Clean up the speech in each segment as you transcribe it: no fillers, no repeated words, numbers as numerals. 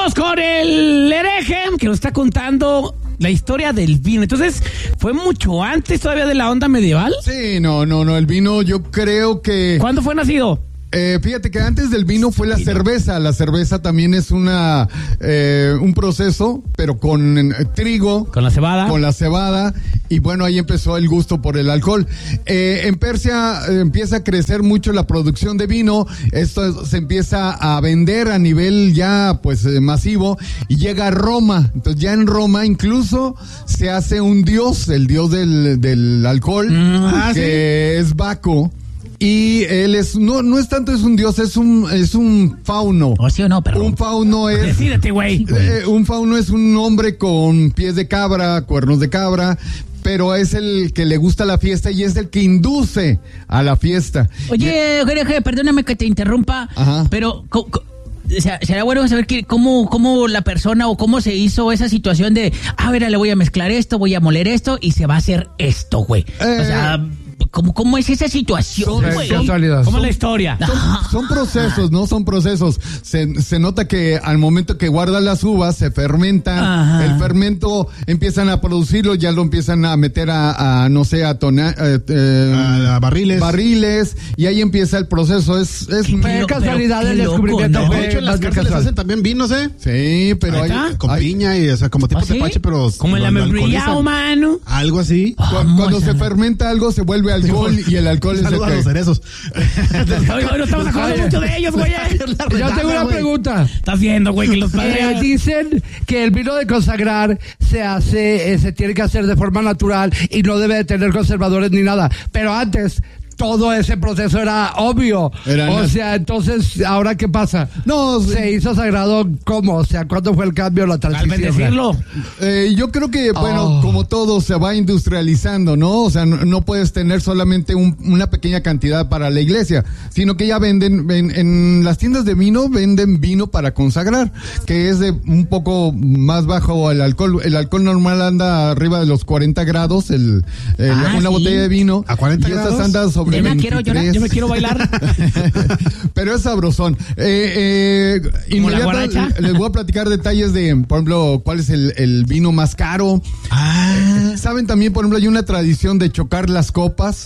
Vamos con el hereje que nos está contando la historia del vino. Entonces, ¿fue mucho antes todavía de la onda medieval? Sí, no, el vino yo creo que... ¿Cuándo fue nacido? Fíjate que antes del vino fue la cerveza. La cerveza también es un proceso, pero con trigo. Con la cebada. Con la cebada. Y bueno, ahí empezó el gusto por el alcohol. En Persia empieza a crecer mucho la producción de vino. Esto se empieza a vender a nivel ya pues masivo. Y llega a Roma. Entonces ya en Roma incluso se hace un dios, el dios del alcohol, que es Baco. Y él no es tanto es un dios, es un fauno. ¿O sí o no, pero? Un fauno es... Decídete, güey. Un fauno es un hombre con pies de cabra, cuernos de cabra, pero es el que le gusta la fiesta y es el que induce a la fiesta. Oye, perdóname que te interrumpa, pero... O sea, será bueno saber cómo la persona o cómo se hizo esa situación de, le voy a mezclar esto, voy a moler esto y se va a hacer esto, güey. O sea... ¿Cómo es esa situación, güey? ¿Cómo es la historia? Son procesos, ¿no? Son procesos. Se nota que al momento que guardan las uvas, se fermentan. El fermento empiezan a producirlo, ya lo empiezan a meter a barriles, y ahí empieza el proceso. Es casualidad el descubrimiento. ¿no? De hecho, en las cárceles hacen también vinos, Sí, pero con piña y, o sea, como tipo tepache, pero... Como en la membrillo, mano. Algo así. Cuando se fermenta algo, se vuelve alcohol y el alcohol es Saludos a los cerezos. Hoy no estamos acordando mucho de ellos, güey. Yo tengo una pregunta. Estás viendo, güey, que los padres... Dicen que el vino de consagrar se tiene que hacer de forma natural y no debe de tener conservadores ni nada. Pero antes... todo ese proceso era obvio. Entonces, ¿ahora qué pasa? ¿Se hizo sagrado cómo? O sea, ¿cuándo fue el cambio, la transición? Yo creo que, como todo, se va industrializando, ¿no? O sea, no puedes tener solamente una pequeña cantidad para la iglesia, sino que ya venden en las tiendas de vino, venden vino para consagrar, que es de un poco más bajo el alcohol. El alcohol normal anda arriba de los 40 grados, una botella de vino. ¿A 40 y grados? Estas andan sobre 23. Yo me quiero bailar. Pero es sabrosón. Inmediatamente les voy a platicar detalles de, por ejemplo, cuál es el vino más caro. Saben también, por ejemplo, hay una tradición de chocar las copas.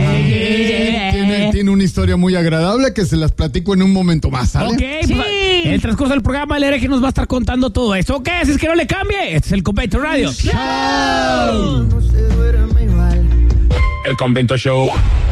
Tiene una historia muy agradable que se las platico en un momento más, ¿sale? Ok, en el transcurso del programa el hereje nos va a estar contando todo esto. Ok, así es que no le cambie. Este es el Convento Radio. El Convento Show.